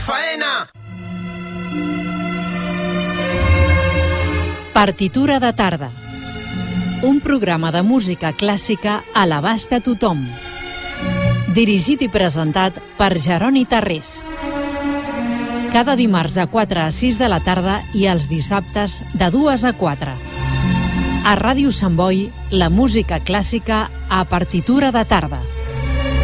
Faena! Partitura de tarda. Un programa de música clàssica a l'abast de tothom. Dirigit i presentat per Jeroni Tarrés. Cada dimarts de 4 a 6 de la tarda i els dissabtes de 2 a 4. A Ràdio Sant Boi, la música clàssica a partitura de tarda.